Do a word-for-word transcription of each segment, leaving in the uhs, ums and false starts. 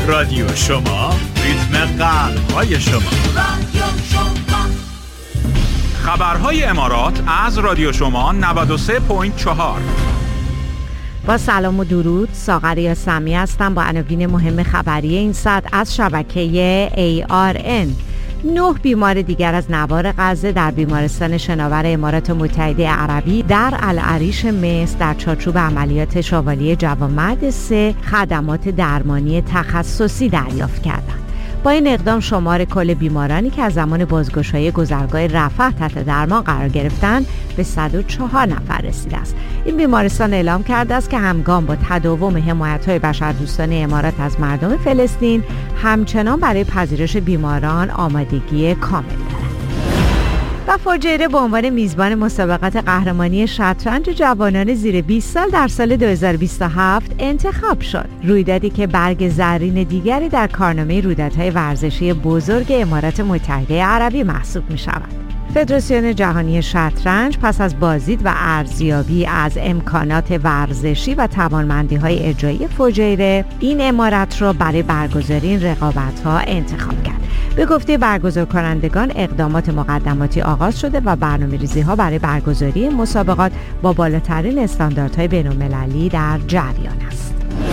رادیو شما، ریتم قلب‌های شما. رادیو شما. خبرهای امارات از رادیو شما نود و سه و چهار. با سلام و درود، ساغر یاسمی هستم با عناوین مهم خبری این ساعت از شبکه ای آر ان. نه بیمار دیگر از نوار غزه در بیمارستان شناور امارات متحده عربی در العریش مصر در چارچوب عملیات شوالیه جوامرد سه خدمات درمانی تخصصی دریافت کردند. با این اقدام شمار کل بیمارانی که از زمان بازگشایی گذرگاه رفح تحت درمان قرار گرفتند به صد و چهار نفر رسیده است. این بیمارستان اعلام کرده است که همگام با تداوم حمایت‌های بشردوستانه امارات از مردم فلسطین همچنان برای پذیرش بیماران آمادگی کامل دارد. و فجیره به عنوان میزبان مسابقات قهرمانی شطرنج جوانان زیر بیست سال در سال دو هزار و بیست و هفت انتخاب شد. رویدادی که برگ زرین دیگری در کارنامه رویدادهای ورزشی بزرگ امارات متحده عربی محسوب می شود. فدراسیون جهانی شطرنج پس از بازدید و ارزیابی از امکانات ورزشی و توانمندی‌های اجرایی فجیره این امارت را برای برگزاری این رقابت‌ها انتخاب کرد. به گفته برگزار کنندگان اقدامات مقدماتی آغاز شده و برنامه‌ریزی‌ها برای برگزاری مسابقات با بالاترین استانداردهای بین‌المللی در جریان است.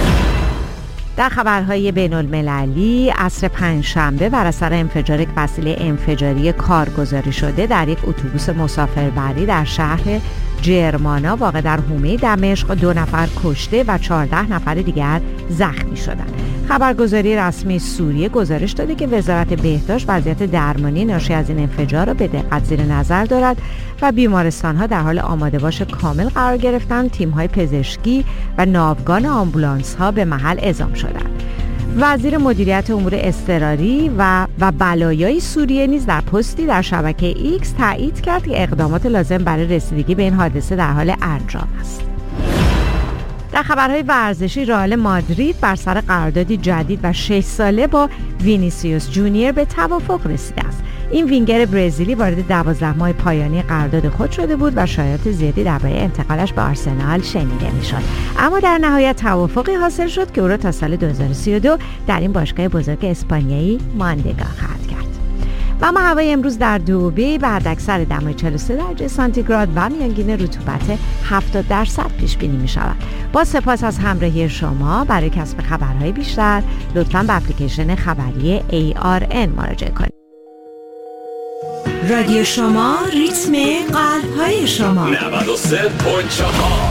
در خبرهای بین‌المللی عصر پنجشنبه بر اثر انفجار یک وسیله انفجاری کارگزاری شده در یک اتوبوس مسافربری در شهر جرمانا واقع در حومه دمشق دو نفر کشته و چهارده نفر دیگر زخمی شدند. خبرگزاری رسمی سوریه گزارش داده که وزارت بهداشت وضعیت درمانی ناشی از این انفجار را به دقت زیر نظر دارد و بیمارستان‌ها در حال آماده‌باش کامل قرار گرفتند. تیم‌های پزشکی و ناوگان آمبولانس‌ها به محل اعزام شدند. وزیر مدیریت امور اضطراری و و بلایای سوریه نیز در پستی در شبکه ایکس تایید کرد که اقدامات لازم برای رسیدگی به این حادثه در حال انجام است. در خبرهای ورزشی رئال مادرید بر سر قراردادی جدید و شش ساله با وینیسیوس جونیور به توافق رسیده است. این وینگر برزیلی وارد دوازده ماه پایانی قرارداد خود شده بود و شایعات زیادی درباره انتقالش به آرسنال شنیده میشد. اما در نهایت توافقی حاصل شد که او را تا سال دو هزار و سی و دو در این باشگاه بزرگ اسپانیایی ماندگار خواهد کرد. و اما هوای امروز در دبی به حداکثر دمای چهل و سه درجه سانتیگراد و میانگین رطوبت هفتاد درصد پیش بینی می شود. با سپاس از همراهی شما. برای کسب خبرهای بیشتر لطفاً به اپلیکیشن خبری ای آر ان مراجعه کنید. رادیو شما، ریتم قلب‌های شما. نود و سه و چهار.